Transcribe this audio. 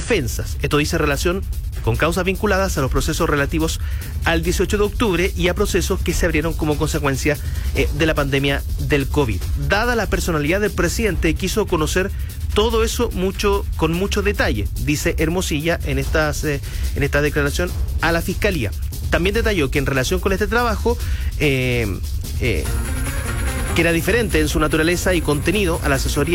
defensas. Esto dice relación con causas vinculadas a los procesos relativos al 18 de octubre y a procesos que se abrieron como consecuencia de la pandemia del COVID. Dada la personalidad del presidente, quiso conocer todo eso con mucho detalle, dice Hermosilla en esta declaración a la Fiscalía. También detalló que en relación con este trabajo, que era diferente en su naturaleza y contenido a la asesoría